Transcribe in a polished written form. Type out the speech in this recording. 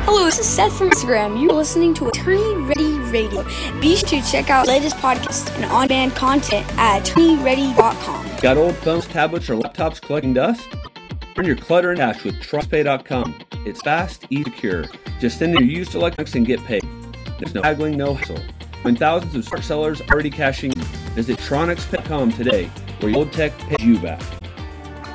Hello, this is Seth from Instagram. You're listening to Attorney Ready Radio. Be sure to check out the latest podcasts and on-demand content at attorneyready.com. Got old phones, tablets, or laptops collecting dust? Turn your clutter into cash with TrustPay.com. It's fast, easy, secure. Just send in your used electronics and get paid. There's no haggling, no hassle. When thousands of smart sellers are already cashing, visit TronixPay.com today, where your old tech pays you back.